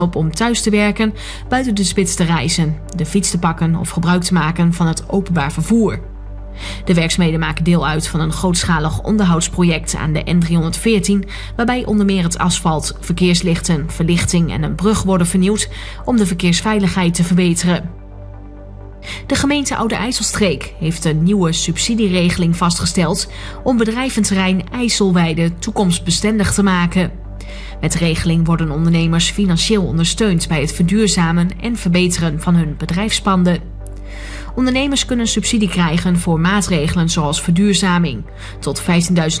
op om thuis te werken, buiten de spits te reizen, de fiets te pakken of gebruik te maken van het openbaar vervoer. De werkzaamheden maken deel uit van een grootschalig onderhoudsproject aan de N314, waarbij onder meer het asfalt, verkeerslichten, verlichting en een brug worden vernieuwd om de verkeersveiligheid te verbeteren. De gemeente Oude IJsselstreek heeft een nieuwe subsidieregeling vastgesteld om bedrijventerrein IJsselweide toekomstbestendig te maken. Met de regeling worden ondernemers financieel ondersteund bij het verduurzamen en verbeteren van hun bedrijfspanden. Ondernemers kunnen subsidie krijgen voor maatregelen zoals verduurzaming. Tot €15.000